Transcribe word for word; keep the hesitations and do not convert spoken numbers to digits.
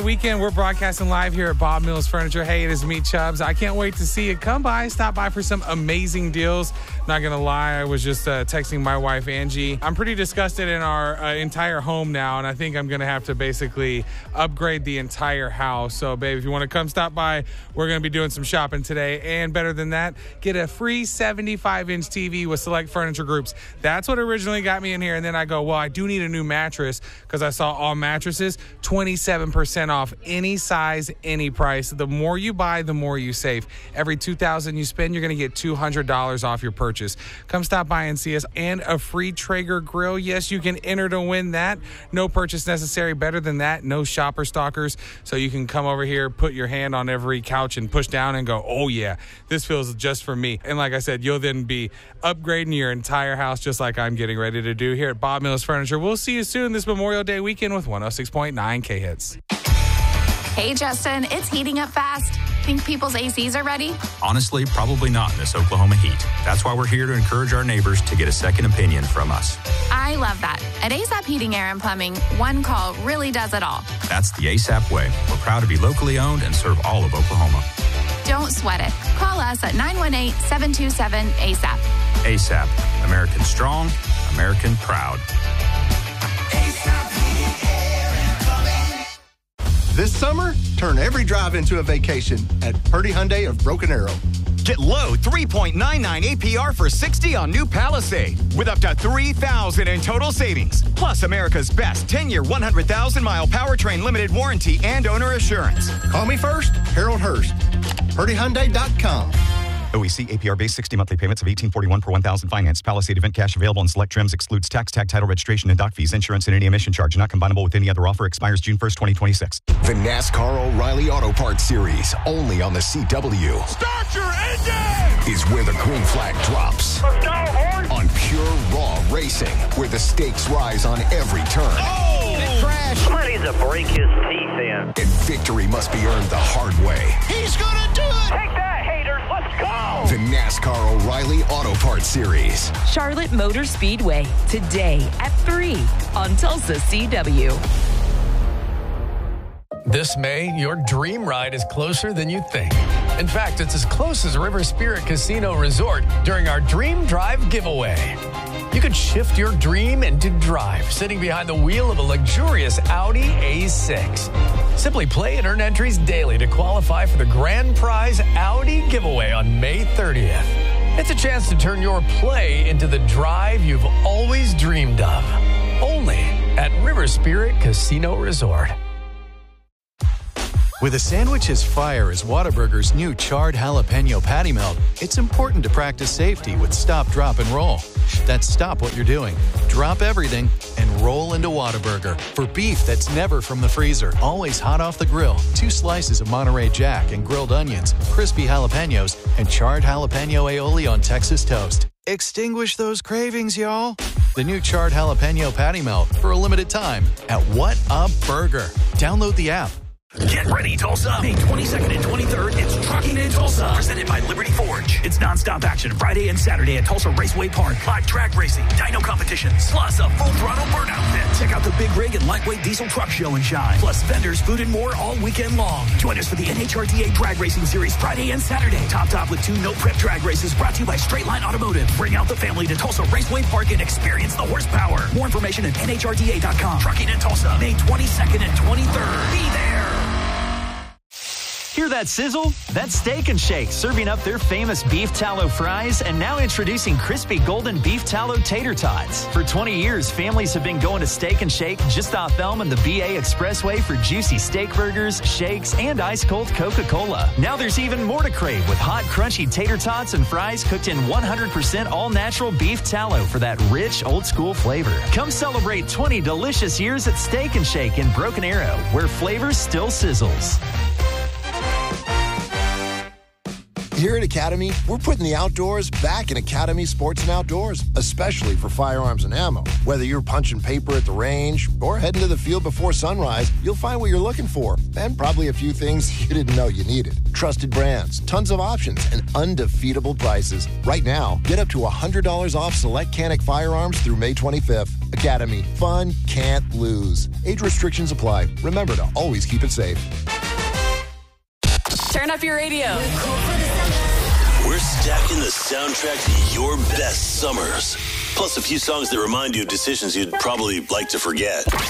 Day weekend. We're broadcasting live here at Bob Mills Furniture. Hey, it is me, Chubbs. I can't wait to see you. Come by, stop by for some amazing deals. Not going to lie, I was just uh, texting my wife, Angie. I'm pretty disgusted in our uh, entire home now, and I think I'm going to have to basically upgrade the entire house. So, babe, if you want to come stop by, we're going to be doing some shopping today. And better than that, get a free seventy-five inch T V with select furniture groups. That's what originally got me in here. And then I go, well, I do need a new mattress because I saw all mattresses, twenty-seven percent off, any size, any price. The more you buy, the more you save. Every two thousand dollars you spend, you're going to get two hundred dollars off your purchase. Come stop by and see us. And a free Traeger grill. Yes, you can enter to win that. No purchase necessary. Better than that, no shopper stalkers. So you can come over here, put your hand on every couch and push down and go, oh yeah, this feels just for me. And like I said, you'll then be upgrading your entire house just like I'm getting ready to do here at Bob Mills Furniture. We'll see you soon this Memorial Day weekend with one oh six point nine K-Hits. Hey, Justin, it's heating up fast. Think people's A Cs are ready? Honestly, probably not in this Oklahoma heat. That's why we're here to encourage our neighbors to get a second opinion from us. I love that. At A S A P Heating, Air, and Plumbing, one call really does it all. That's the A S A P way. We're proud to be locally owned and serve all of Oklahoma. Don't sweat it. Call us at nine one eight, seven two seven, A S A P. A S A P. American strong, American proud. This summer, turn every drive into a vacation at Purdy Hyundai of Broken Arrow. Get low three point nine nine A P R for sixty on new Palisade with up to three thousand dollars in total savings. Plus America's best ten-year, one hundred thousand mile powertrain limited warranty and owner assurance. Call me first, Harold Hurst. Purdy Hyundai dot com. O E C A P R base sixty monthly payments of eighteen forty-one per one thousand financed. Palisade event cash available in select trims. Excludes tax, tag, title, registration, and dock fees. Insurance and any emission charge not combinable with any other offer. Expires June first, twenty twenty-six. The NASCAR O'Reilly Auto Parts Series, only on the C W. Start your engine! Is where the green flag drops. Let's go, horse! On pure, raw racing, where the stakes rise on every turn. Oh! Big crash! Somebody needs to break his teeth in. And victory must be earned the hard way. He's gonna do it! Take that, haters! Let's go! The NASCAR O'Reilly Auto Parts Series. Charlotte Motor Speedway, today at three on Tulsa C W. This May, your dream ride is closer than you think. In fact, it's as close as River Spirit Casino Resort during our Dream Drive giveaway. You could shift your dream into drive, sitting behind the wheel of a luxurious Audi A six. Simply play and earn entries daily to qualify for the grand prize Audi giveaway on May thirtieth. It's a chance to turn your play into the drive you've always dreamed of. Only at River Spirit Casino Resort. With a sandwich as fire as Whataburger's new charred jalapeno patty melt, it's important to practice safety with stop, drop, and roll. That's stop what you're doing, drop everything, and roll into Whataburger. For beef that's never from the freezer, always hot off the grill, two slices of Monterey Jack and grilled onions, crispy jalapenos, and charred jalapeno aioli on Texas toast. Extinguish those cravings, y'all. The new charred jalapeno patty melt for a limited time at What a Burger. Download the app. Get ready, Tulsa. May twenty-second and twenty-third, it's Trucking in Tulsa, presented by Liberty Forge. It's nonstop action Friday and Saturday at Tulsa Raceway Park. Live track racing, dyno competitions, plus a full throttle burnout pit. Check out the big rig and lightweight diesel truck show and shine. Plus vendors, food, and more all weekend long. Join us for the N H R T A Drag Racing Series Friday and Saturday. Topped off with two no-prep drag races brought to you by Straight Line Automotive. Bring out the family to Tulsa Raceway Park and experience the horsepower. More information at N H R T A dot com. Trucking in Tulsa, May twenty-second and twenty-third. Be there. Hear that sizzle? That's Steak and Shake, serving up their famous beef tallow fries and now introducing crispy golden beef tallow tater tots. For twenty years, families have been going to Steak and Shake just off Elm and the B A Expressway for juicy steak burgers, shakes, and ice-cold Coca-Cola. Now there's even more to crave with hot, crunchy tater tots and fries cooked in one hundred percent all-natural beef tallow for that rich, old-school flavor. Come celebrate twenty delicious years at Steak and Shake in Broken Arrow, where flavor still sizzles. Here at Academy, we're putting the outdoors back in Academy Sports and Outdoors, especially for firearms and ammo. Whether you're punching paper at the range or heading to the field before sunrise, you'll find what you're looking for and probably a few things you didn't know you needed. Trusted brands, tons of options, and undefeatable prices. Right now, get up to one hundred dollars off select Canic firearms through May twenty-fifth. Academy. Fun can't lose. Age restrictions apply. Remember to always keep it safe. Turn up your radio. We're stacking the soundtrack to your best summers. Plus a few songs that remind you of decisions you'd probably like to forget.